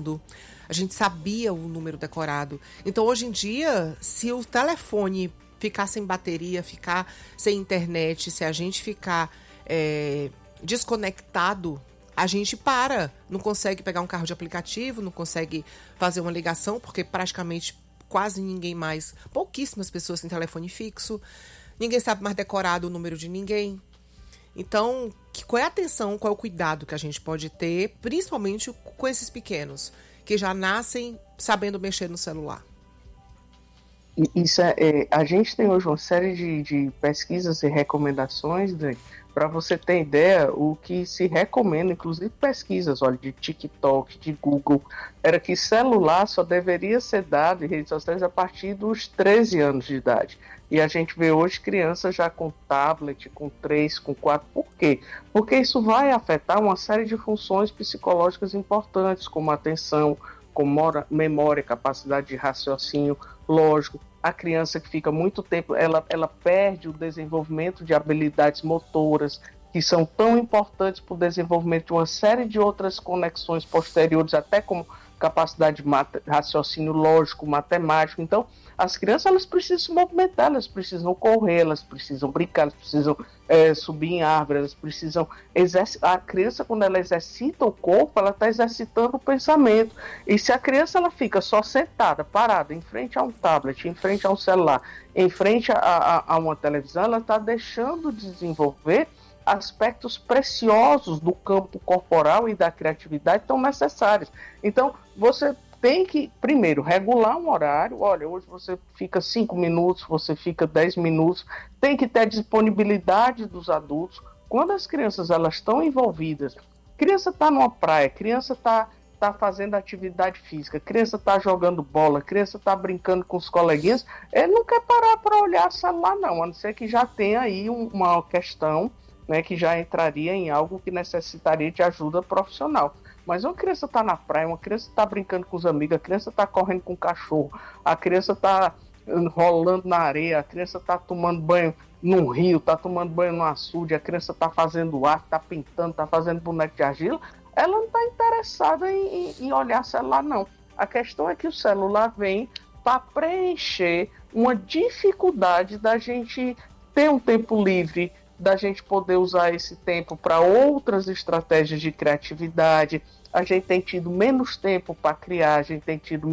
ligando. A gente sabia o número decorado. Então, hoje em dia, se o telefone ficar sem bateria, ficar sem internet, se a gente ficar desconectado, a gente para. Não consegue pegar um carro de aplicativo, não consegue fazer uma ligação, porque praticamente quase ninguém mais, pouquíssimas pessoas têm telefone fixo. Ninguém sabe mais decorado o número de ninguém. Então, qual é a atenção, qual é o cuidado que a gente pode ter, principalmente com esses pequenos, que já nascem sabendo mexer no celular? Isso a gente tem hoje uma série de pesquisas e recomendações, para você ter ideia, o que se recomenda, inclusive pesquisas, olha, de TikTok, de Google, era que celular só deveria ser dado em redes sociais a partir dos 13 anos de idade. E a gente vê hoje crianças já com tablet, com 3, com 4. Por quê? Porque isso vai afetar uma série de funções psicológicas importantes, como atenção, como memória, capacidade de raciocínio lógico. A criança que fica muito tempo, ela perde o desenvolvimento de habilidades motoras, que são tão importantes para o desenvolvimento de uma série de outras conexões posteriores, até como capacidade de raciocínio lógico, matemático. Então, as crianças elas precisam se movimentar, elas precisam correr, elas precisam brincar, elas precisam subir em árvores, elas precisam exercitar. A criança, quando ela exercita o corpo, ela está exercitando o pensamento. E se a criança ela fica só sentada, parada, em frente a um tablet, em frente a um celular, em frente a uma televisão, ela está deixando de desenvolver aspectos preciosos do campo corporal e da criatividade tão necessários. Então, você tem que, primeiro, regular um horário. Olha, hoje você fica 5 minutos, você fica 10 minutos. Tem que ter disponibilidade dos adultos. Quando as crianças elas estão envolvidas, criança está numa praia, criança está fazendo atividade física, criança está jogando bola, criança está brincando com os coleguinhas, ele não quer parar para olhar o celular, não, a não ser que já tenha aí uma questão, né, que já entraria em algo que necessitaria de ajuda profissional. Mas uma criança está na praia, uma criança está brincando com os amigos, a criança está correndo com o cachorro, a criança está rolando na areia, a criança está tomando banho num rio, está tomando banho no açude, a criança está fazendo arte, está pintando, está fazendo boneco de argila, ela não está interessada em olhar celular, não. A questão é que o celular vem para preencher uma dificuldade da gente ter um tempo livre, da gente poder usar esse tempo para outras estratégias de criatividade. A gente tem tido menos tempo para criar, a gente tem tido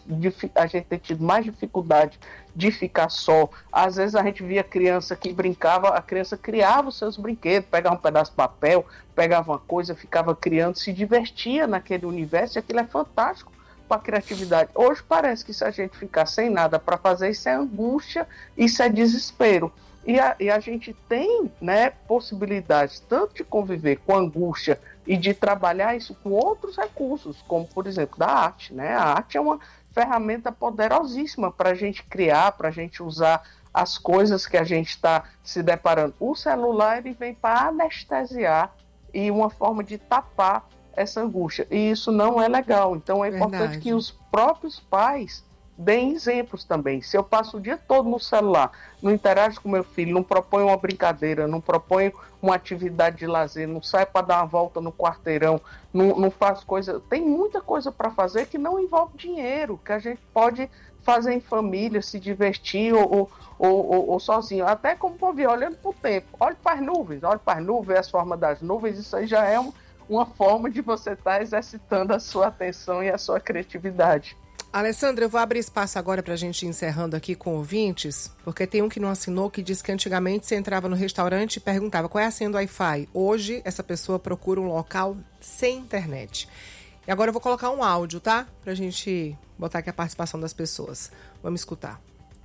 mais dificuldade de ficar só. Às vezes a gente via criança que brincava, a criança criava os seus brinquedos, pegava um pedaço de papel, pegava uma coisa, ficava criando, se divertia naquele universo, e aquilo é fantástico para a criatividade. Hoje parece que se a gente ficar sem nada para fazer, isso é angústia, isso é desespero. E a gente tem, né, possibilidades tanto de conviver com angústia e de trabalhar isso com outros recursos, como, por exemplo, da arte. Né? A arte é uma ferramenta poderosíssima para a gente criar, para a gente usar as coisas que a gente está se deparando. O celular ele vem para anestesiar e uma forma de tapar essa angústia. E isso não é legal. Então é importante que os próprios pais deem exemplos também. Se eu passo o dia todo no celular, não interajo com meu filho, não proponho uma brincadeira, não proponho uma atividade de lazer, não saio para dar uma volta no quarteirão, não faço coisa... Tem muita coisa para fazer que não envolve dinheiro, que a gente pode fazer em família, se divertir ou sozinho. Até como pode vir olhando para o tempo. Olhe para as nuvens, as formas das nuvens, isso aí já é uma forma de você estar exercitando a sua atenção e a sua criatividade. Alessandra, eu vou abrir espaço agora para a gente ir encerrando aqui com ouvintes, porque tem um que não assinou que diz que antigamente você entrava no restaurante e perguntava qual é a senha do Wi-Fi. Hoje, essa pessoa procura um local sem internet. E agora eu vou colocar um áudio, tá? Para a gente botar aqui a participação das pessoas. Vamos escutar.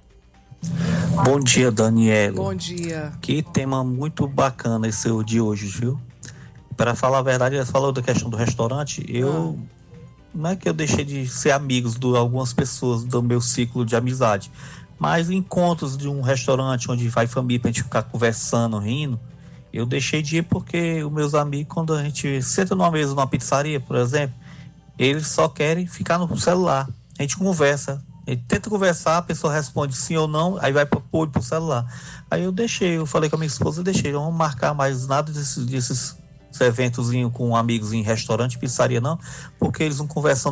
Bom dia, Daniela. Bom dia. Que tema muito bacana esse seu de hoje, viu? Para falar a verdade, você falou da questão do restaurante, não é que eu deixei de ser amigos de algumas pessoas do meu ciclo de amizade, mas encontros de um restaurante onde vai família pra gente ficar conversando, rindo, eu deixei de ir porque os meus amigos, quando a gente senta numa mesa numa pizzaria, por exemplo, eles só querem ficar no celular. A gente conversa, a gente tenta conversar, a pessoa responde sim ou não, aí vai pro celular. Aí eu falei com a minha esposa, não vamos marcar mais nada desses eventozinho com amigos em restaurante, pizzaria não, porque eles não conversam